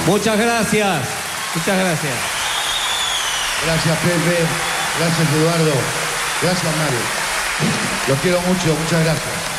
Muchas gracias. Muchas gracias. Gracias, Pepe. Gracias, Eduardo. Gracias, Mario. Los quiero mucho. Muchas gracias.